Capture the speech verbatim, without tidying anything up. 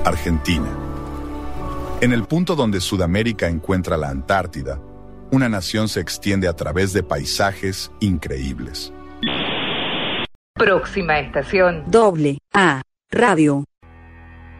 Argentina. En el punto donde Sudamérica encuentra la Antártida, una nación se extiende a través de paisajes increíbles. Próxima estación. Doble A Radio.